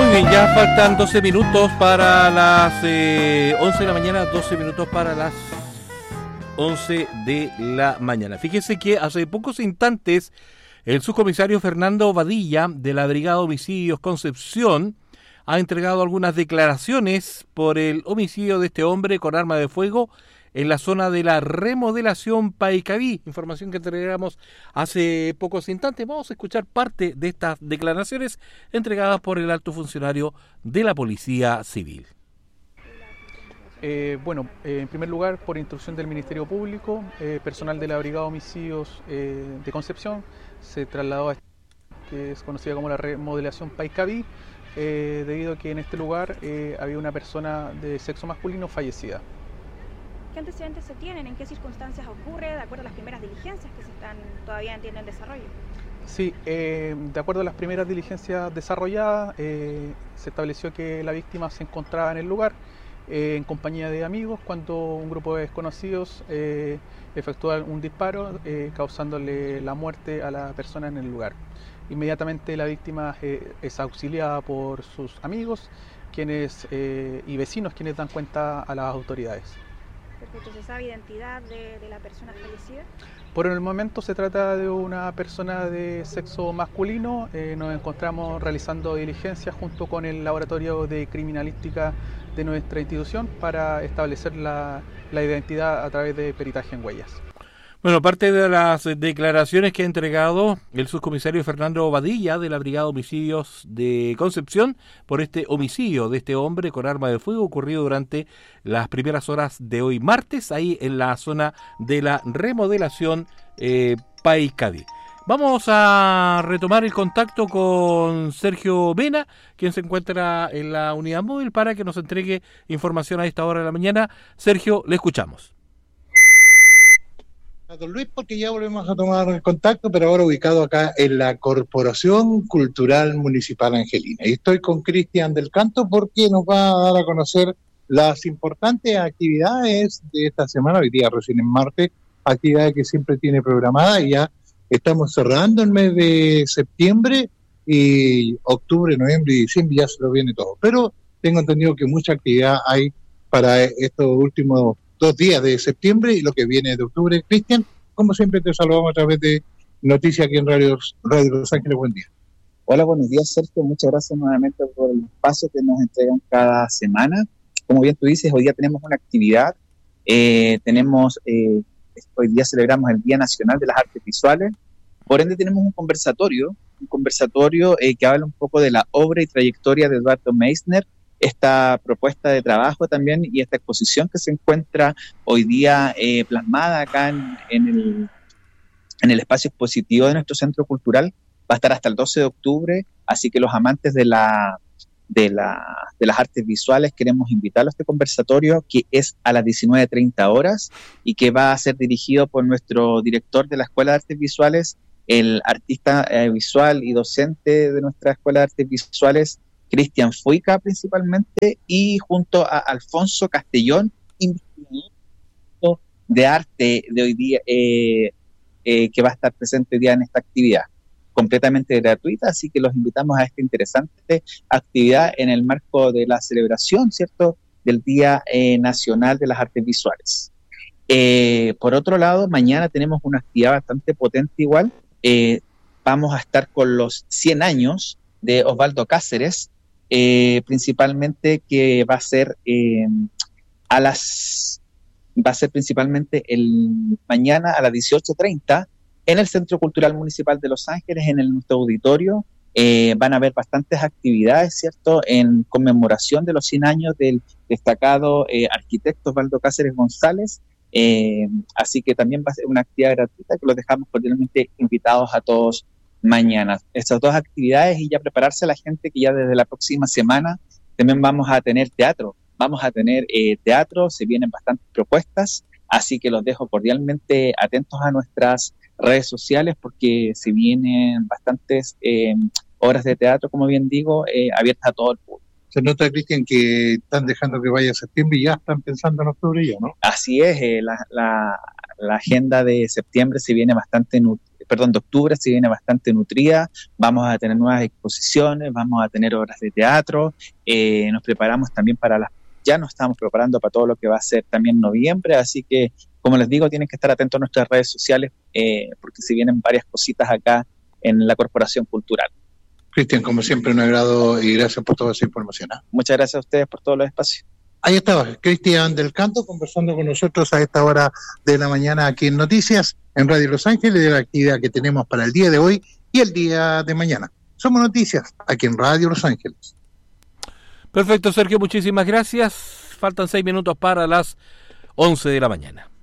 Muy bien, ya faltan 12 minutos para las 11 de la mañana, 12 minutos para las 11 de la mañana. Fíjese que hace pocos instantes el subcomisario Fernando Badilla de la Brigada Homicidios Concepción ha entregado algunas declaraciones por el homicidio de este hombre con arma de fuego en la zona de la remodelación Paicaví, información que entregamos hace pocos instantes. Vamos a escuchar parte de estas declaraciones entregadas por el alto funcionario de la Policía Civil. En primer lugar, por instrucción del Ministerio Público, personal de la Brigada Homicidios de Concepción se trasladó a que es conocida como la remodelación Paicaví, debido a que en este lugar había una persona de sexo masculino fallecida. ¿Qué antecedentes se tienen? ¿En qué circunstancias ocurre? De acuerdo a las primeras diligencias que se están todavía en desarrollo. Sí, de acuerdo a las primeras diligencias desarrolladas, se estableció que la víctima se encontraba en el lugar en compañía de amigos cuando un grupo de desconocidos efectuó un disparo causándole la muerte a la persona en el lugar. Inmediatamente la víctima es auxiliada por sus amigos y vecinos quienes dan cuenta a las autoridades. Perfecto, ¿se sabe identidad de la persona fallecida? Por el momento se trata de una persona de sexo masculino. Nos encontramos realizando diligencias junto con el laboratorio de criminalística de nuestra institución para establecer la identidad a través de peritaje en huellas. Bueno, parte de las declaraciones que ha entregado el subcomisario Fernando Badilla de la Brigada de Homicidios de Concepción por este homicidio de este hombre con arma de fuego ocurrido durante las primeras horas de hoy martes, ahí en la zona de la remodelación Paicaví. Vamos a retomar el contacto con Sergio Mena, quien se encuentra en la unidad móvil para que nos entregue información a esta hora de la mañana. Sergio, le escuchamos. A don Luis, porque ya volvemos a tomar contacto, pero ahora ubicado acá en la Corporación Cultural Municipal Angelina. Y estoy con Cristian del Canto porque nos va a dar a conocer las importantes actividades de esta semana, hoy día recién en martes, actividades que siempre tiene programadas y ya estamos cerrando el mes de septiembre y octubre, noviembre y diciembre ya se lo viene todo. Pero tengo entendido que mucha actividad hay para estos últimos 2 días de septiembre y lo que viene de octubre. Cristian, como siempre te saludamos a través de Noticias aquí en Radio Los Ángeles. Buen día. Hola, buenos días, Sergio. Muchas gracias nuevamente por el espacio que nos entregan cada semana. Como bien tú dices, hoy día tenemos una actividad. Hoy día celebramos el Día Nacional de las Artes Visuales. Por ende, tenemos un conversatorio que habla un poco de la obra y trayectoria de Eduardo Meissner, esta propuesta de trabajo también y esta exposición que se encuentra hoy día plasmada acá en el espacio expositivo de nuestro centro cultural. Va a estar hasta el 12 de octubre, así que los amantes de las artes visuales queremos invitarlos a este conversatorio que es a las 19:30 horas y que va a ser dirigido por nuestro director de la Escuela de Artes Visuales, el artista visual y docente de nuestra Escuela de Artes Visuales, Cristian Fuica principalmente, y junto a Alfonso Castellón, investigador de arte de hoy día, que va a estar presente hoy día en esta actividad, completamente gratuita, así que los invitamos a esta interesante actividad en el marco de la celebración, ¿cierto?, del Día Nacional de las Artes Visuales. Por otro lado, mañana tenemos una actividad bastante potente igual. Vamos a estar con los 100 años de Osvaldo Cáceres, principalmente que va a ser principalmente el mañana a las 18:30 en el Centro Cultural Municipal de Los Ángeles, en nuestro auditorio. Van a haber bastantes actividades, ¿cierto?, en conmemoración de los 100 años del destacado arquitecto Osvaldo Cáceres González. Así que también va a ser una actividad gratuita que los dejamos cordialmente invitados a todos mañana. Estas 2 actividades y ya prepararse a la gente que ya desde la próxima semana también vamos a tener teatro. Se vienen bastantes propuestas, así que los dejo cordialmente atentos a nuestras redes sociales porque se vienen bastantes obras de teatro, como bien digo, abiertas a todo el público. Se nota, Cristian, que están dejando que vaya septiembre y ya están pensando en octubre ya, ¿no? Así es, la agenda de septiembre se viene bastante de octubre se viene bastante nutrida. Vamos a tener nuevas exposiciones, vamos a tener obras de teatro, nos preparamos también ya nos estamos preparando para todo lo que va a ser también noviembre, así que, como les digo, tienen que estar atentos a nuestras redes sociales, porque se vienen varias cositas acá en la Corporación Cultural. Cristian, como siempre, un agrado y gracias por toda esa información. Muchas gracias a ustedes por todos los espacios. Ahí estaba Cristian del Canto conversando con nosotros a esta hora de la mañana aquí en Noticias, en Radio Los Ángeles, de la actividad que tenemos para el día de hoy y el día de mañana. Somos Noticias, aquí en Radio Los Ángeles. Perfecto, Sergio, muchísimas gracias. Faltan 6 minutos para las 11 de la mañana.